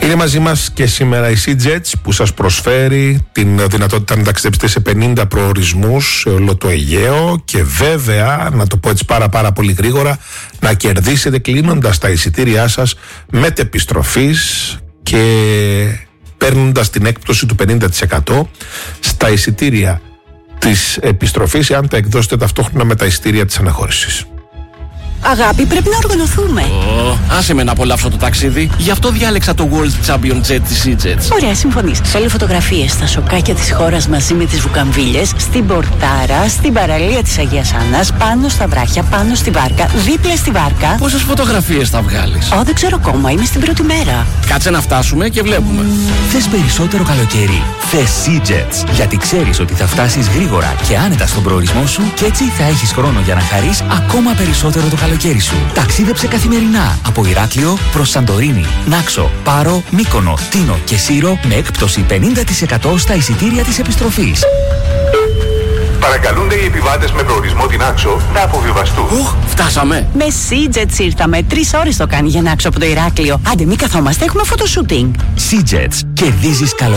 Είναι μαζί μας και σήμερα η SeaJets που σας προσφέρει την δυνατότητα να ταξιδέψετε σε 50 προορισμούς σε όλο το Αιγαίο και βέβαια, να το πω έτσι πάρα πολύ γρήγορα, να κερδίσετε κλείνοντας τα εισιτήριά σας μετεπιστροφής και παίρνοντας την έκπτωση του 50% στα εισιτήρια της επιστροφής, εάν τα εκδώσετε ταυτόχρονα με τα εισιτήρια της αναχώρησης. Αγάπη, πρέπει να οργανωθούμε. Άσε με να απολαύσω το ταξίδι. Γι' αυτό διάλεξα το World Champion Jet της SeaJets. Ωραία, συμφωνείς. Θέλω φωτογραφίες στα σοκάκια της χώρας μαζί με τις βουκαμβίλες, στην πορτάρα, στην παραλία της Αγίας Άννας, πάνω στα βράχια, πάνω στη βάρκα, δίπλα στη βάρκα. Πόσες φωτογραφίες θα βγάλεις? Δεν ξέρω ακόμα, είμαι στην πρώτη μέρα. Κάτσε να φτάσουμε και βλέπουμε. Θες περισσότερο καλοκαίρι? Θες SeaJets. Γιατί ξέρεις ότι θα φτάσεις γρήγορα και άνετα στον προορισμό σου και έτσι θα έχεις χρόνο για να χαρείς ακόμα περισσότερο το καλοκαίρι σου. Ταξίδεψε καθημερινά από Ηράκλειο προς Σαντορίνη, Νάξο, Πάρο, Μύκονο, Τίνο και Σύρο με έκπτωση 50% στα εισιτήρια της επιστροφής. Παρακαλούνται οι επιβάτες με προορισμό την Νάξο να αποβιβαστούν. Φτάσαμε. Με SeaJets ήρθαμε. 3 ώρες το κάνει για Νάξο από το Ηράκλειο. Άντε, μην καθόμαστε, έχουμε φωτοσούτινγκ. SeaJets. Κερδίζεις καλοκαίρι.